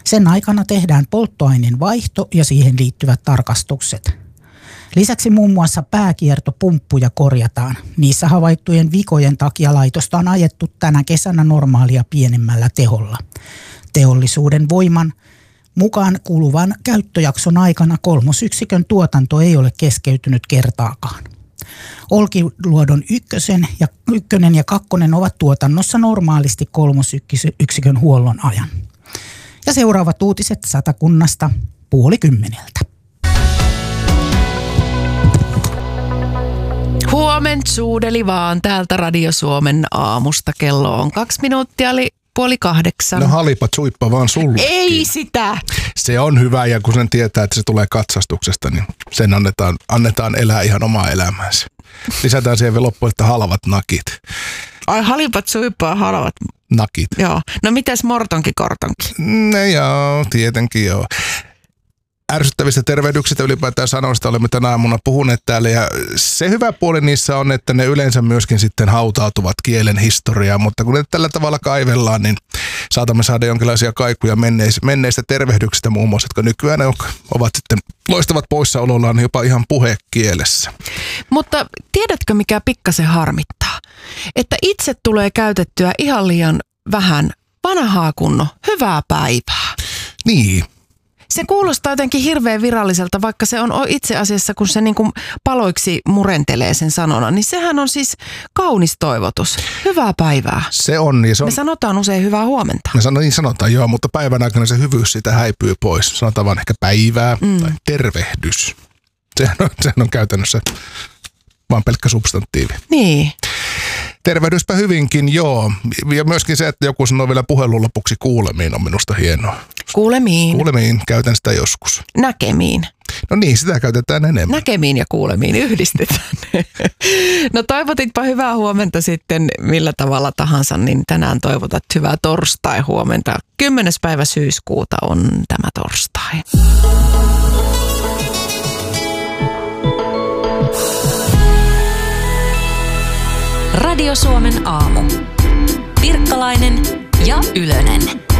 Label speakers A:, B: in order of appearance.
A: Sen aikana tehdään polttoaineen vaihto ja siihen liittyvät tarkastukset. Lisäksi muun muassa pääkiertopumppuja korjataan. Niissä havaittujen vikojen takia laitosta on ajettu tänä kesänä normaalia pienemmällä teholla. Teollisuuden voiman mukaan kuluvan käyttöjakson aikana kolmosyksikön tuotanto ei ole keskeytynyt kertaakaan. Olkiluodon ykkönen ja kakkonen ovat tuotannossa normaalisti kolmosyksikön huollon ajan. Ja seuraavat uutiset Satakunnasta 9:30.
B: Huoment suudeli vaan täältä Radio Suomen aamusta. Kello on 2 minuuttia, eli 7:30.
C: No halipat suippa vaan sullekin.
B: Ei sitä!
C: Se on hyvä ja kun sen tietää, että se tulee katsastuksesta, niin sen annetaan elää ihan omaa elämäänsä. Lisätään siihen vielä loppuun, että halvat nakit.
B: Ai halipat suippaa halvat
C: nakit.
B: Joo. No mites mortonki kortonki?
C: No joo, tietenkin joo. Ärsyttävistä tervehdyksistä ylipäätään sanoista olemme tänä aamuna puhuneet täällä ja se hyvä puoli niissä on, että ne yleensä myöskin sitten hautautuvat kielen historiaan, mutta kun ne tällä tavalla kaivellaan, niin saatamme saada jonkinlaisia kaikuja menneistä tervehdyksistä muun muassa, jotka nykyään ovat sitten loistavat poissaolollaan jopa ihan puhekielessä.
B: Mutta tiedätkö mikä pikkasen harmittaa? Että itse tulee käytettyä ihan liian vähän vanhaa kunnon hyvää päivää.
C: Niin.
B: Se kuulostaa jotenkin hirveän viralliselta, vaikka se on itse asiassa, kun se niin kuin paloiksi murentelee sen sanona, niin sehän on siis kaunis toivotus. Hyvää päivää.
C: Se on. Ja se on...
B: Me sanotaan usein hyvää huomenta.
C: Niin sanotaan, joo, mutta päivän aikana se hyvyys siitä häipyy pois. Sanotaan vaan ehkä päivää tai tervehdys. Sehän on käytännössä vaan pelkkä substantiivi.
B: Niin.
C: Tervehdyspä hyvinkin, joo. Ja myöskin se, että joku sanoo vielä puhelun lopuksi kuulemiin on minusta hienoa.
B: Kuulemiin.
C: Kuulemiin, käytän sitä joskus.
B: Näkemiin.
C: No niin, sitä käytetään enemmän.
B: Näkemiin ja kuulemiin yhdistetään. No toivotitpa hyvää huomenta sitten millä tavalla tahansa, niin tänään toivotat hyvää torstai-huomenta. 10. päivä syyskuuta on tämä torstai.
D: Radio Suomen aamu. Pirkkalainen ja Ylönen.